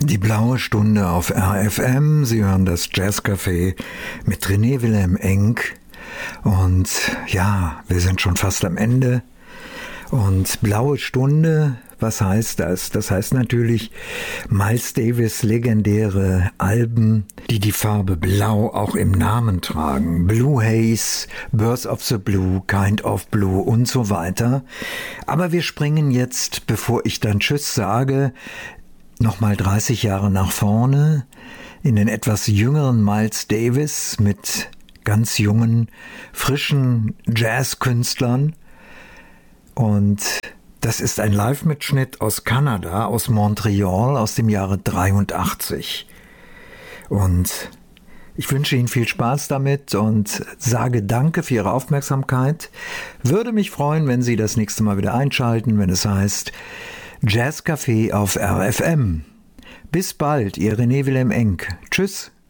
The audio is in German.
Die blaue Stunde auf RFM. Sie hören das Jazzcafé mit René Wilhelm Enck. Und ja, wir sind schon fast am Ende. Und blaue Stunde, was heißt das? Das heißt natürlich Miles Davis legendäre Alben, die die Farbe Blau auch im Namen tragen. Blue Haze, Birds of the Blue, Kind of Blue und so weiter. Aber wir springen jetzt, bevor ich dann Tschüss sage, nochmal 30 Jahre nach vorne in den etwas jüngeren Miles Davis mit ganz jungen, frischen Jazzkünstlern. Und das ist ein Live-Mitschnitt aus Kanada, aus Montreal, aus dem Jahre 83. Und ich wünsche Ihnen viel Spaß damit und sage Danke für Ihre Aufmerksamkeit. Würde mich freuen, wenn Sie das nächste Mal wieder einschalten, wenn es heißt Jazzcafé auf RFM. Bis bald, Ihr René Wilhelm Enck. Tschüss.